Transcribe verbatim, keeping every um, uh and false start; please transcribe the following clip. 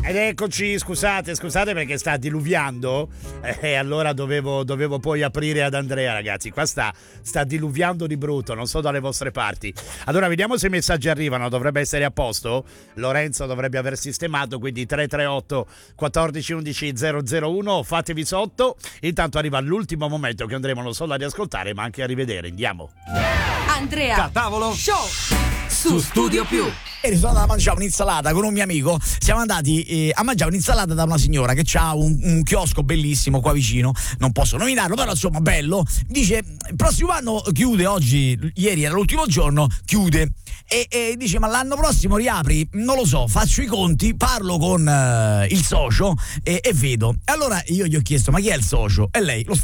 Ed eccoci, scusate, scusate perché sta diluviando e eh, allora dovevo, dovevo poi aprire ad Andrea, ragazzi. Qua sta, sta diluviando di brutto, non so dalle vostre parti. Allora vediamo se i messaggi arrivano, dovrebbe essere a posto. Lorenzo dovrebbe aver sistemato, quindi tre tre otto quattordici undici zero zero uno, fatevi sotto. Intanto arriva l'ultimo momento che andremo non solo ad ascoltare ma anche a rivedere. Andiamo. Andrea Da tavolo Show su Studio Più. Ieri sono andato a mangiare un'insalata con un mio amico. Siamo andati eh, a mangiare un'insalata da una signora che ha un, un chiosco bellissimo qua vicino. Non posso nominarlo, però insomma bello. Dice: il prossimo anno chiude, oggi, ieri era l'ultimo giorno, chiude. E, e dice: ma l'anno prossimo riapri? Non lo so, faccio i conti, parlo con uh, il socio e, e vedo. Allora io gli ho chiesto: ma chi è il socio? E lei lo sta